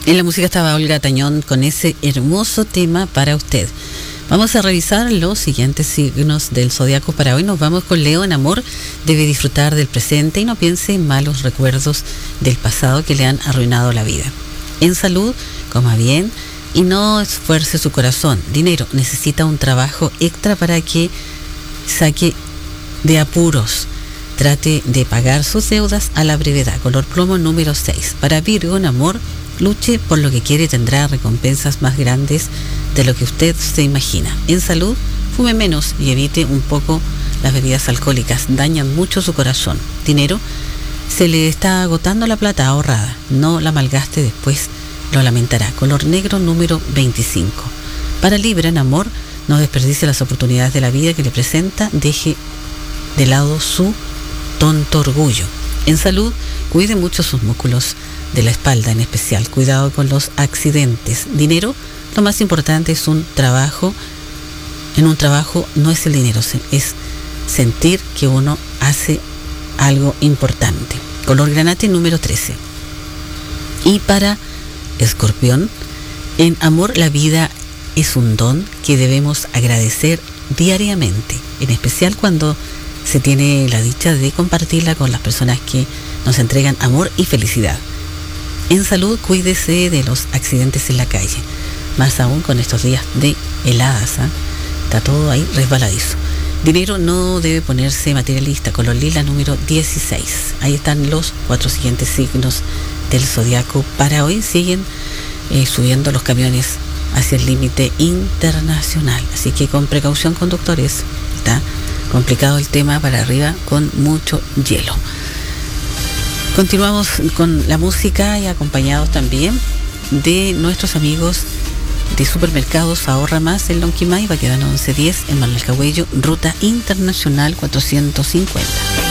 En la música estaba Olga Tañón con ese hermoso tema para usted. Vamos a revisar los siguientes signos del zodiaco para hoy. Nos vamos con Leo. En amor, debe disfrutar del presente y no piense en malos recuerdos del pasado que le han arruinado la vida. En salud, coma bien y no esfuerce su corazón. Dinero, necesita un trabajo extra para que saque de apuros. Trate de pagar sus deudas a la brevedad. Color plomo número 6. Para Virgo, en amor, luche por lo que quiere y tendrá recompensas más grandes de lo que usted se imagina. En salud, fume menos y evite un poco las bebidas alcohólicas. Dañan mucho su corazón. Dinero, se le está agotando la plata ahorrada. No la malgaste, después lo lamentará. Color negro número 25. Para Libra, en amor, no desperdicie las oportunidades de la vida que le presenta. Deje de lado su tonto orgullo. En salud, cuide mucho sus músculos de la espalda en especial. Cuidado con los accidentes. Dinero, lo más importante es un trabajo. En un trabajo no es el dinero, es sentir que uno hace algo importante. Color granate número 13. Y para Escorpión, en amor, la vida es un don que debemos agradecer diariamente, en especial cuando se tiene la dicha de compartirla con las personas que nos entregan amor y felicidad. En salud, cuídese de los accidentes en la calle, más aún con estos días de heladas, está todo ahí resbaladizo. Dinero, no debe ponerse materialista. Color lila número 16. Ahí están los 4 siguientes signos del zodiaco para hoy. Siguen subiendo los camiones hacia el límite internacional, así que con precaución, conductores. Está complicado el tema para arriba con mucho hielo. Continuamos con la música y acompañados también de nuestros amigos de Supermercados Ahorra Más en Lonquimay, va quedando 1110 en Manuel Cahuello, ruta internacional 450.